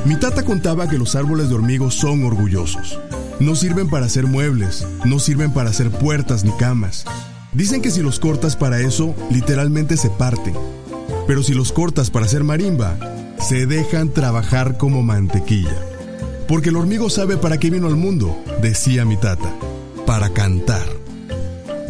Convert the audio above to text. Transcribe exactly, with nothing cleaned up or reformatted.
Mi tata contaba que los árboles de hormigo son orgullosos. No sirven para hacer muebles, no sirven para hacer puertas ni camas. Dicen que si los cortas para eso, literalmente se parten. Pero si los cortas para hacer marimba, se dejan trabajar como mantequilla. Porque el hormigo sabe para qué vino al mundo, decía mi tata, para cantar.